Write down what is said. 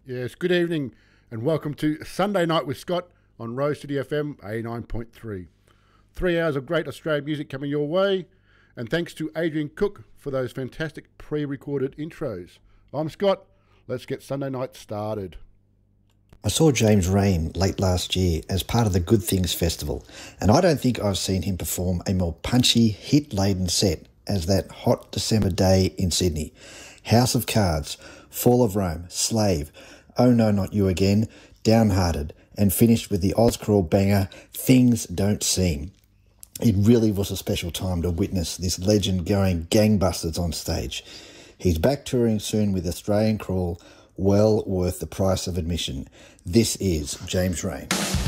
Yes, good evening and welcome to Sunday Night with Scott on Rose City FM 89.3. 3 hours of great Australian music coming your way, and thanks to Adrian Cook for those fantastic pre-recorded intros. I'm Scott. Let's get Sunday night started. I saw James Rain late last year as part of the Good Things Festival, and I don't think I've seen him perform a more punchy, hit-laden set as that hot December day in Sydney. House of Cards, Fall of Rome, Slave, Oh No Not You Again, Downhearted, and finished with the Oz-crawl banger Things Don't Seem. It really was a special time to witness this legend going gangbusters on stage. He's back touring soon with Australian Crawl, well worth the price of admission. This is James Rain.